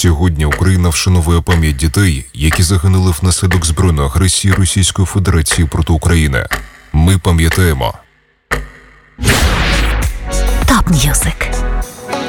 Сьогодні Україна вшановує пам'ять дітей, які загинули внаслідок збройної агресії Російської Федерації проти України. Ми пам'ятаємо. Топ М'юзик.